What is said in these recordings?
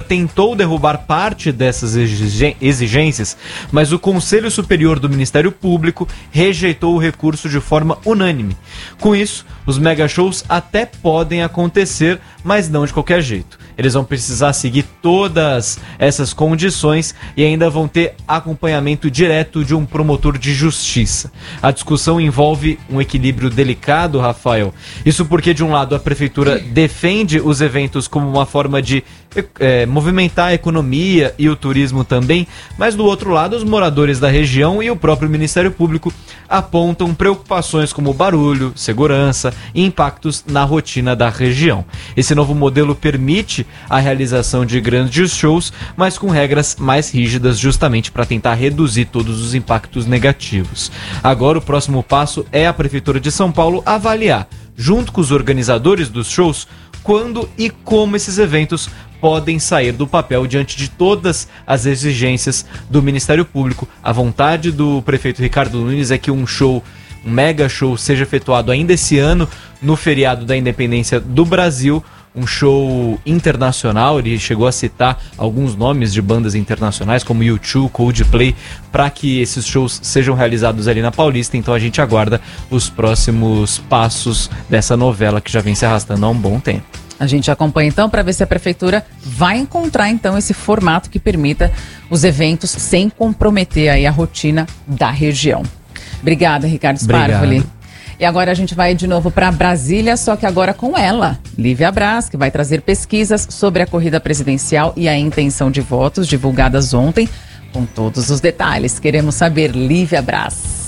tentou derrubar parte dessas exigências, mas o Conselho Superior do Ministério Público rejeitou o recurso de forma unânime. Com isso, os mega shows até podem acontecer, mas não de qualquer jeito. Eles vão precisar seguir todas essas condições e ainda vão ter acompanhamento direto de um promotor de justiça. A discussão envolve um equilíbrio delicado, Rafael. Isso porque, de um lado, a prefeitura defende os eventos como uma forma de movimentar a economia e o turismo também, mas do outro lado, os moradores da região e o próprio Ministério Público apontam preocupações como barulho, segurança e impactos na rotina da região. Esse novo modelo permite a realização de grandes shows, mas com regras mais rígidas, justamente para tentar reduzir todos os impactos negativos. Agora, o próximo passo é a Prefeitura de São Paulo avaliar, junto com os organizadores dos shows, quando e como esses eventos podem sair do papel diante de todas as exigências do Ministério Público. A vontade do prefeito Ricardo Nunes é que um mega show seja efetuado ainda esse ano, no feriado da Independência do Brasil, um show internacional. Ele chegou a citar alguns nomes de bandas internacionais como U2, Coldplay, para que esses shows sejam realizados ali na Paulista. Então a gente aguarda os próximos passos dessa novela que já vem se arrastando há um bom tempo. A gente acompanha então para ver se a prefeitura vai encontrar então esse formato que permita os eventos sem comprometer aí a rotina da região. Obrigada, Ricardo Sparvoli. E agora a gente vai de novo para Brasília, só que agora com ela, Lívia Braz, que vai trazer pesquisas sobre a corrida presidencial e a intenção de votos divulgadas ontem, com todos os detalhes. Queremos saber, Lívia Braz.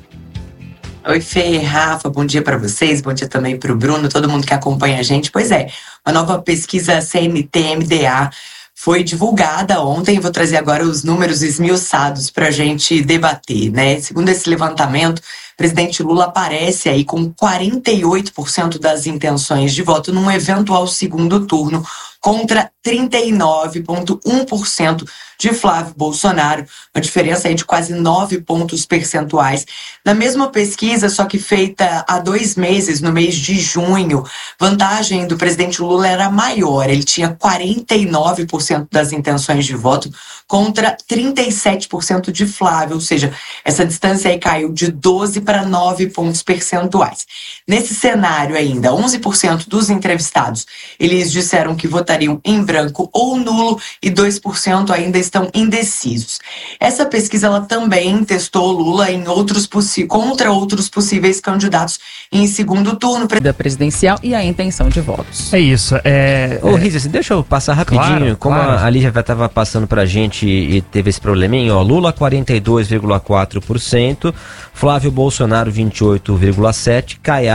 Oi, Fê, Rafa, bom dia para vocês, bom dia também para o Bruno, todo mundo que acompanha a gente. Pois é, uma nova pesquisa CNT-MDA foi divulgada ontem. Vou trazer agora os números esmiuçados para a gente debater, né? Segundo esse levantamento, o presidente Lula aparece aí com 48% das intenções de voto num eventual segundo turno, contra 39,1% de Flávio Bolsonaro, uma diferença aí de quase 9 pontos percentuais. Na mesma pesquisa, só que feita há 2 meses, no mês de junho, vantagem do presidente Lula era maior, ele tinha 49% das intenções de voto contra 37% de Flávio, ou seja, essa distância aí caiu de 12 para 9 pontos percentuais. Nesse cenário ainda, 11% dos entrevistados, eles disseram que votariam em branco ou nulo e 2% ainda estão indecisos. Essa pesquisa ela também testou Lula em contra outros possíveis candidatos em segundo turno da presidencial e a intenção de votos. É isso. Ô, Rizzi, deixa eu passar rapidinho, a Lívia estava passando pra gente e teve esse probleminha, ó, Lula 42,4%, Flávio Bolsonaro 28,7%, Caiado